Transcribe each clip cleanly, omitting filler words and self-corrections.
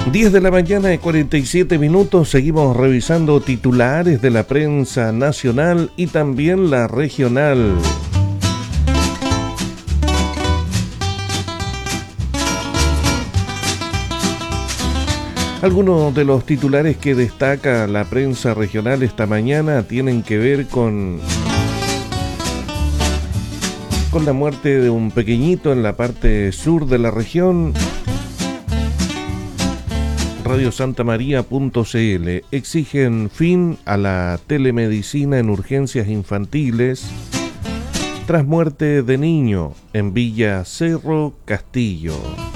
10 de la mañana y 47 minutos, seguimos revisando titulares de la prensa nacional y también la regional. Algunos de los titulares que destaca la prensa regional esta mañana tienen que ver con la muerte de un pequeñito en la parte sur de la región. Radiosantamaría.cl exigen fin a la telemedicina en urgencias infantiles tras muerte de niño en Villa Cerro Castillo.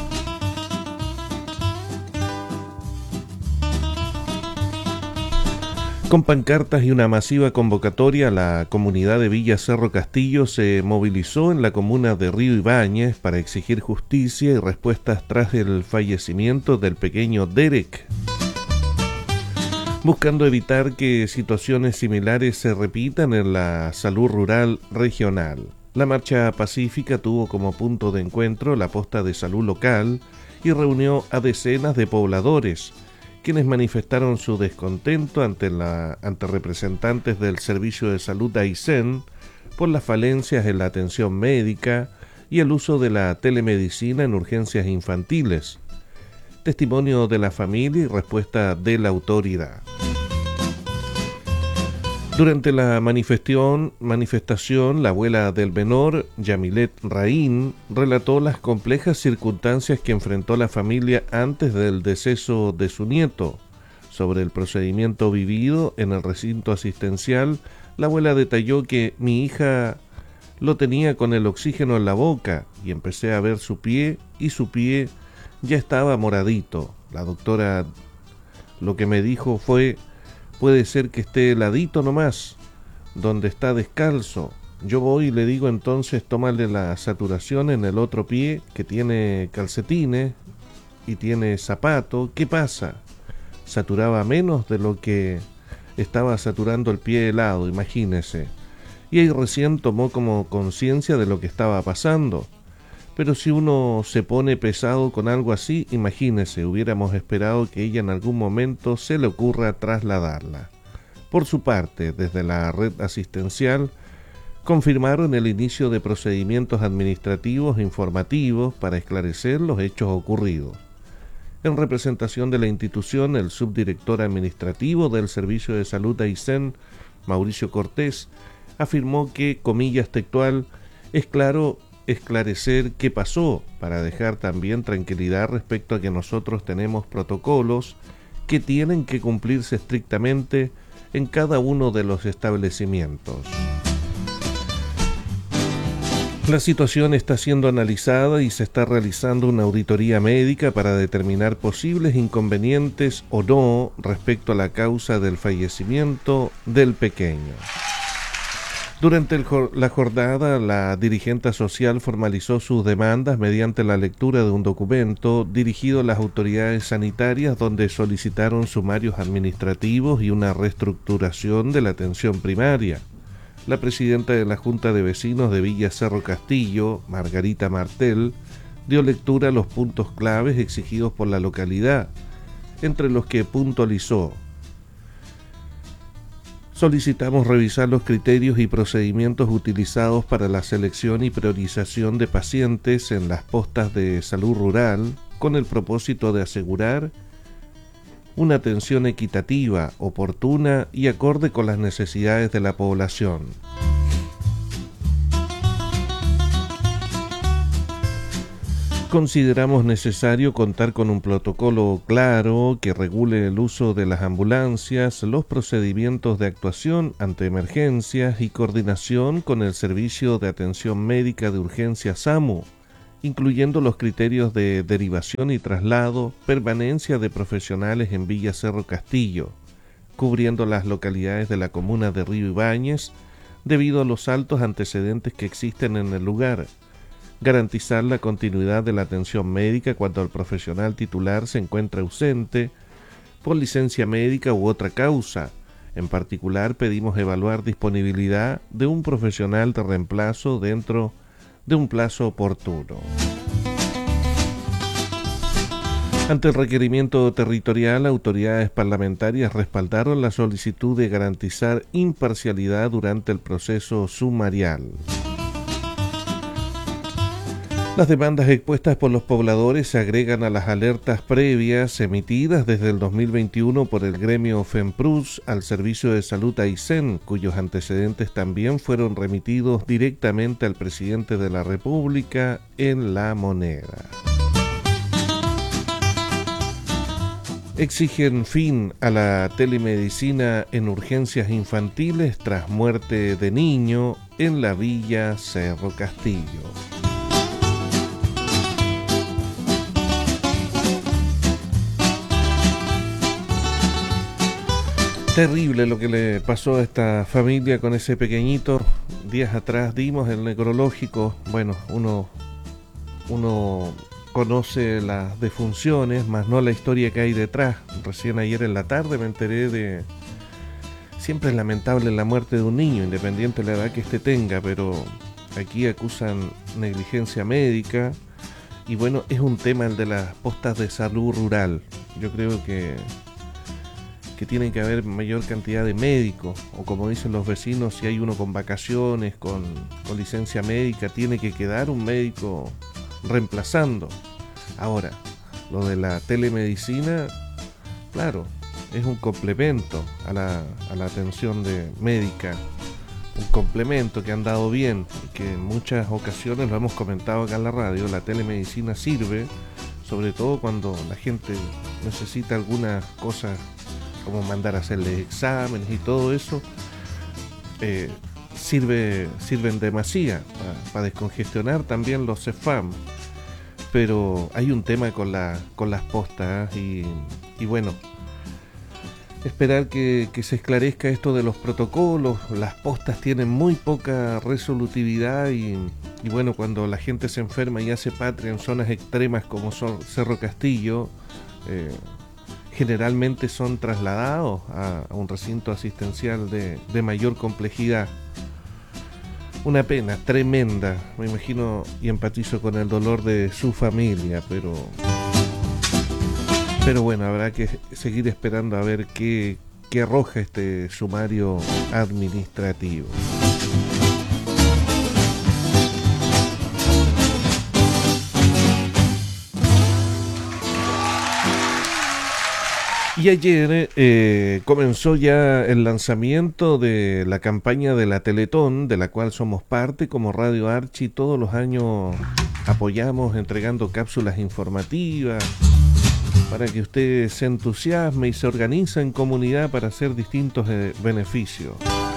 Con pancartas y una masiva convocatoria, la comunidad de Villa Cerro Castillo se movilizó en la comuna de Río Ibáñez para exigir justicia y respuestas tras el fallecimiento del pequeño Derek, buscando evitar que situaciones similares se repitan en la salud rural regional. La marcha pacífica tuvo como punto de encuentro la posta de salud local y reunió a decenas de pobladores, quienes manifestaron su descontento ante representantes del Servicio de Salud Aysén por las falencias en la atención médica y el uso de la telemedicina en urgencias infantiles. Testimonio de la familia y respuesta de la autoridad. Durante la manifestación, la abuela del menor, Yamilet Raín, relató las complejas circunstancias que enfrentó la familia antes del deceso de su nieto. Sobre el procedimiento vivido en el recinto asistencial, la abuela detalló que mi hija lo tenía con el oxígeno en la boca y empecé a ver su pie y su pie ya estaba moradito. La doctora lo que me dijo fue: puede ser que esté heladito nomás, donde está descalzo. Yo voy y le digo entonces, tómale la saturación en el otro pie que tiene calcetines y tiene zapato. ¿Qué pasa? Saturaba menos de lo que estaba saturando el pie helado, imagínese. Y ahí recién tomó como conciencia de lo que estaba pasando. Pero si uno se pone pesado con algo así, imagínese, hubiéramos esperado que ella en algún momento se le ocurra trasladarla. Por su parte, desde la red asistencial, confirmaron el inicio de procedimientos administrativos e informativos para esclarecer los hechos ocurridos. En representación de la institución, el subdirector administrativo del Servicio de Salud Aysén, Mauricio Cortés, afirmó que, comillas textual, es claro esclarecer qué pasó para dejar también tranquilidad respecto a que nosotros tenemos protocolos que tienen que cumplirse estrictamente en cada uno de los establecimientos. La situación está siendo analizada y se está realizando una auditoría médica para determinar posibles inconvenientes o no respecto a la causa del fallecimiento del pequeño. Durante la jornada, la dirigente social formalizó sus demandas mediante la lectura de un documento dirigido a las autoridades sanitarias donde solicitaron sumarios administrativos y una reestructuración de la atención primaria. La presidenta de la Junta de Vecinos de Villa Cerro Castillo, Margarita Martel, dio lectura a los puntos claves exigidos por la localidad, entre los que puntualizó: solicitamos revisar los criterios y procedimientos utilizados para la selección y priorización de pacientes en las postas de salud rural con el propósito de asegurar una atención equitativa, oportuna y acorde con las necesidades de la población. Consideramos necesario contar con un protocolo claro que regule el uso de las ambulancias, los procedimientos de actuación ante emergencias y coordinación con el Servicio de Atención Médica de Urgencia SAMU, incluyendo los criterios de derivación y traslado, permanencia de profesionales en Villa Cerro Castillo, cubriendo las localidades de la comuna de Río Ibáñez debido a los altos antecedentes que existen en el lugar. Garantizar la continuidad de la atención médica cuando el profesional titular se encuentra ausente por licencia médica u otra causa. En particular, pedimos evaluar disponibilidad de un profesional de reemplazo dentro de un plazo oportuno. Ante el requerimiento territorial, autoridades parlamentarias respaldaron la solicitud de garantizar imparcialidad durante el proceso sumarial. Las demandas expuestas por los pobladores se agregan a las alertas previas emitidas desde el 2021 por el gremio FEMPRUS al Servicio de Salud Aysén, cuyos antecedentes también fueron remitidos directamente al presidente de la República en La Moneda. Exigen fin a la telemedicina en urgencias infantiles tras muerte de niño en la Villa Cerro Castillo. Terrible lo que le pasó a esta familia con ese pequeñito. Días atrás dimos el necrológico. Bueno, uno conoce las defunciones, más no la historia que hay detrás. Recién ayer en la tarde me enteré de... Siempre es lamentable la muerte de un niño, independiente de la edad que éste tenga, pero aquí acusan negligencia médica. Y bueno, es un tema el de las postas de salud rural. Yo creo que tiene que haber mayor cantidad de médicos, o como dicen los vecinos, si hay uno con vacaciones, con licencia médica, tiene que quedar un médico reemplazando. Ahora, lo de la telemedicina, claro, es un complemento a la atención médica, un complemento que han dado bien, y que en muchas ocasiones lo hemos comentado acá en la radio. La telemedicina sirve, sobre todo cuando la gente necesita algunas cosas, como mandar a hacerle exámenes y todo eso, sirven demasiado para descongestionar también los CEFAM. Pero hay un tema con las postas y bueno, esperar que se esclarezca esto de los protocolos. Las postas tienen muy poca resolutividad y bueno, cuando la gente se enferma y hace patria en zonas extremas como Cerro Castillo, generalmente son trasladados a un recinto asistencial de mayor complejidad. Una pena tremenda, me imagino y empatizo con el dolor de su familia, pero bueno, habrá que seguir esperando a ver qué arroja este sumario administrativo. Y ayer comenzó ya el lanzamiento de la campaña de la Teletón, de la cual somos parte como Radio Archi. Todos los años apoyamos entregando cápsulas informativas para que usted se entusiasme y se organice en comunidad para hacer distintos beneficios.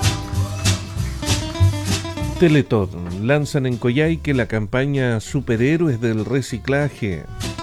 Teletón, lanzan en Coyhaique la campaña Superhéroes del Reciclaje.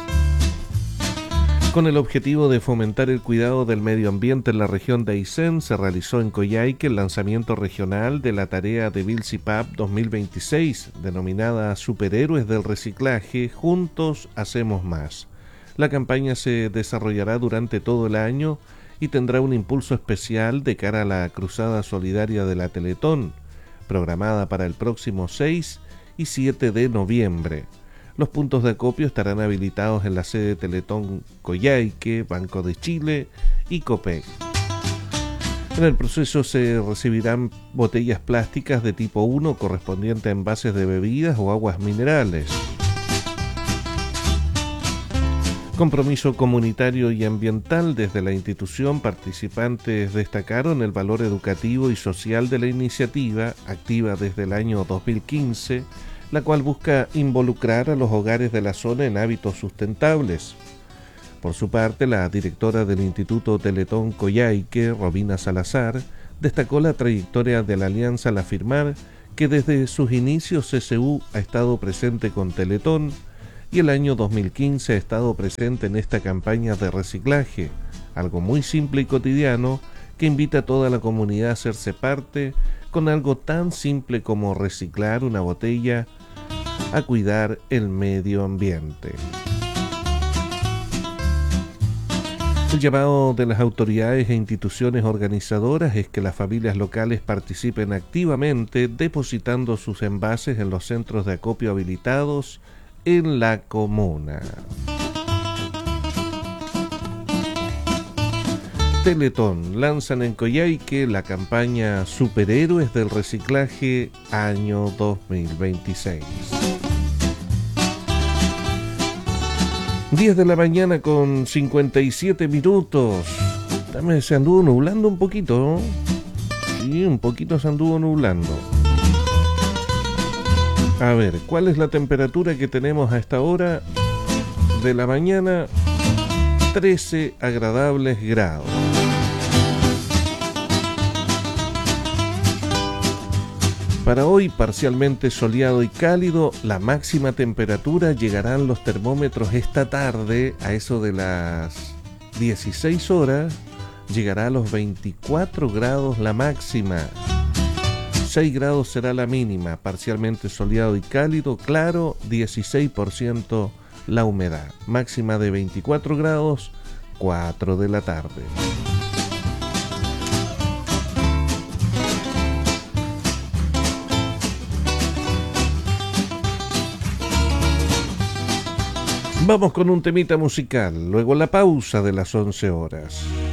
Con el objetivo de fomentar el cuidado del medio ambiente en la región de Aysén, se realizó en Coyhaique el lanzamiento regional de la tarea de Vilcipap 2026, denominada Superhéroes del Reciclaje, Juntos Hacemos Más. La campaña se desarrollará durante todo el año y tendrá un impulso especial de cara a la Cruzada Solidaria de la Teletón, programada para el próximo 6 y 7 de noviembre. Los puntos de acopio estarán habilitados en la sede Teletón Coyhaique, Banco de Chile y Copec. En el proceso se recibirán botellas plásticas de tipo 1 correspondiente a envases de bebidas o aguas minerales. Compromiso comunitario y ambiental. Desde la institución, participantes destacaron el valor educativo y social de la iniciativa, activa desde el año 2015, la cual busca involucrar a los hogares de la zona en hábitos sustentables. Por su parte, la directora del Instituto Teletón Coyhaique, Robina Salazar, destacó la trayectoria de la alianza al afirmar que desde sus inicios CCU ha estado presente con Teletón y el año 2015 ha estado presente en esta campaña de reciclaje, algo muy simple y cotidiano que invita a toda la comunidad a hacerse parte con algo tan simple como reciclar una botella, a cuidar el medio ambiente. El llamado de las autoridades e instituciones organizadoras es que las familias locales participen activamente depositando sus envases en los centros de acopio habilitados en la comuna. Teletón lanzan en Coyhaique la campaña Superhéroes del Reciclaje año 2026. 10 de la mañana con 57 minutos. También se anduvo nublando un poquito, ¿no? Sí, un poquito se anduvo nublando. A ver, ¿cuál es la temperatura que tenemos a esta hora de la mañana? 13 agradables grados. Para hoy, parcialmente soleado y cálido, la máxima temperatura llegarán los termómetros esta tarde, a eso de las 16 horas, llegará a los 24 grados la máxima. 6 grados será la mínima, parcialmente soleado y cálido, claro, 16% la humedad. Máxima de 24 grados, 4 de la tarde. Vamos con un temita musical, luego la pausa de las 11 horas.